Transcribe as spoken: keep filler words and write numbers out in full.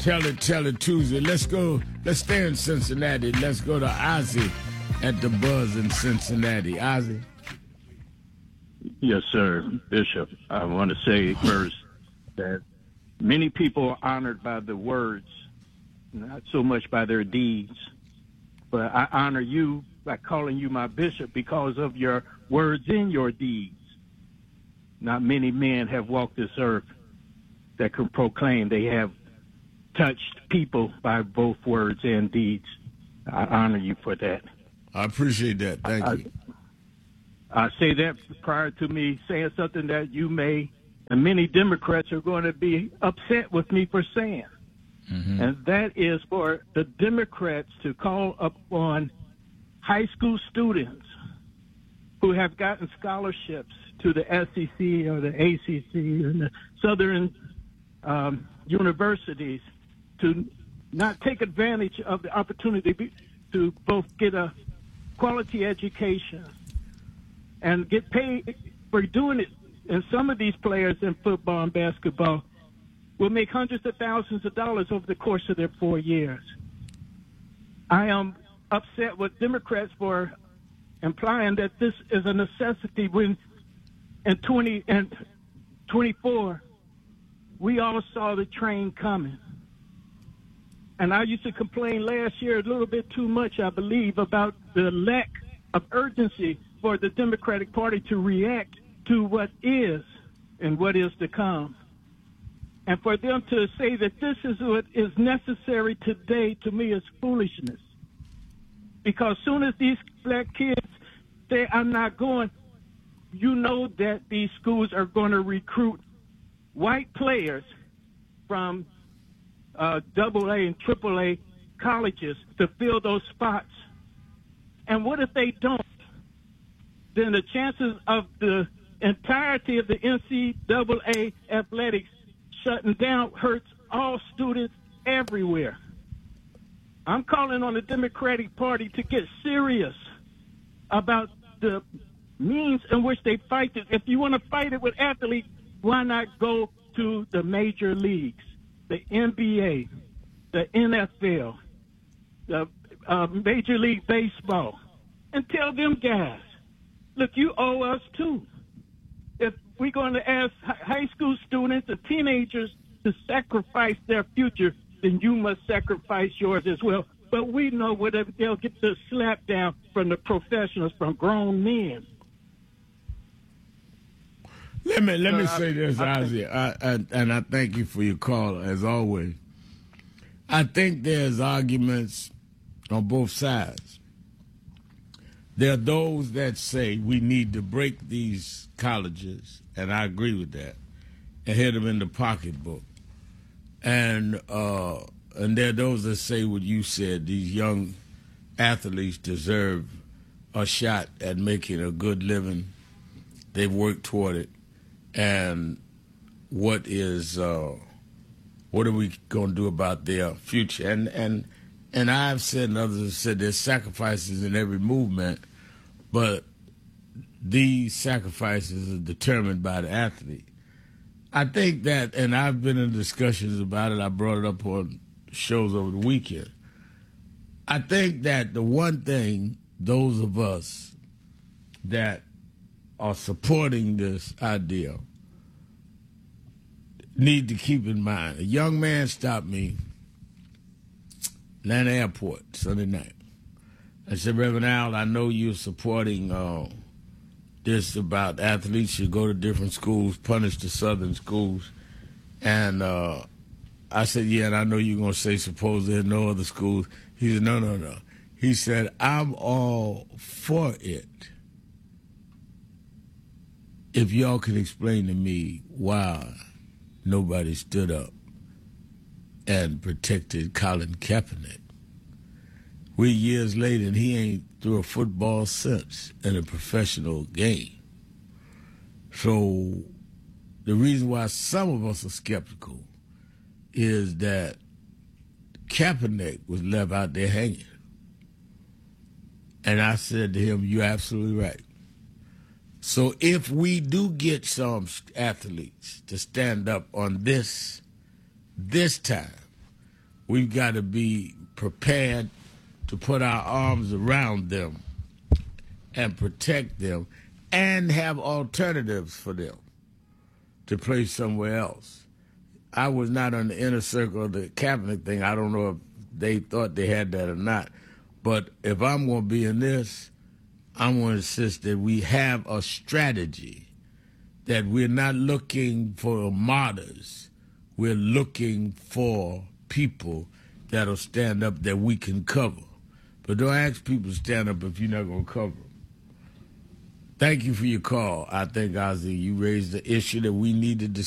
Tell it, tell it Tuesday. Let's go. Let's stay in Cincinnati. Let's go to Ozzy at the Buzz in Cincinnati. Ozzy. Yes, sir, Bishop. I want to say first that many people are honored by the words, not so much by their deeds. But I honor you by calling you my bishop because of your words and your deeds. Not many men have walked this earth that can proclaim they have touched people by both words and deeds. I honor you for that. I appreciate that. Thank I, you. I say that prior to me saying something that you may, and many Democrats are going to be upset with me for saying. Mm-hmm. And that is for the Democrats to call upon high school students who have gotten scholarships to the S E C or the A C C and the Southern um, universities to not take advantage of the opportunity to both get a quality education and get paid for doing it. And some of these players in football and basketball will make hundreds of thousands of dollars over the course of their four years. I am upset with Democrats for implying that this is a necessity when in twenty and twenty-four we all saw the train coming. And I used to complain last year a little bit too much, I believe, about the lack of urgency for the Democratic Party to react to what is and what is to come. And for them to say that this is what is necessary today, to me, is foolishness. Because soon as these black kids say, I'm not going, you know that these schools are going to recruit white players from uh, double A and triple A colleges to fill those spots. And what if they don't? Then the chances of the entirety of the N C double A athletics shutting down hurts all students everywhere. I'm calling on the Democratic Party to get serious about the means in which they fight it. If you want to fight it with athletes, why not go to the major leagues, the N B A, the N F L, the uh, Major League Baseball, and tell them guys, look, you owe us too. If we're going to ask high school students and teenagers to sacrifice their future, then you must sacrifice yours as well. But we know whether they'll get the slap down from the professionals, from grown men. Let me let me uh, say this, Ozzy, I, I, and I thank you for your call as always. I think there's arguments on both sides. There are those that say we need to break these colleges, and I agree with that, and hit them in the pocketbook. And uh, and there are those that say what you said, these young athletes deserve a shot at making a good living. They've worked toward it. And what is uh, what are we going to do about their future? And and and I've said, and others have said, there's sacrifices in every movement, but these sacrifices are determined by the athlete. I think that, and I've been in discussions about it. I brought it up on shows over the weekend. I think that the one thing those of us that are supporting this idea need to keep in mind. A young man stopped me Atlanta Airport Sunday night. I said, Reverend Al, I know you're supporting uh, this about athletes should go to different schools, punish the southern schools. And uh, I said, yeah, and I know you're going to say suppose there's no other schools. He said, no, no, no. He said, I'm all for it. If y'all can explain to me why nobody stood up and protected Colin Kaepernick. We're years later, and he ain't threw a football since in a professional game. So the reason why some of us are skeptical is that Kaepernick was left out there hanging. And I said to him, you're absolutely right. So if we do get some athletes to stand up on this, this time, we've got to be prepared to put our arms around them and protect them and have alternatives for them to place somewhere else. I was not on the inner circle of the Kaepernick thing. I don't know if they thought they had that or not. But if I'm going to be in this, I'm going to insist that we have a strategy, that we're not looking for martyrs. We're looking for people that'll stand up that we can cover. But don't ask people to stand up if you're not going to cover them. Thank you for your call. I think, Ozzy, you raised the issue that we need to discuss.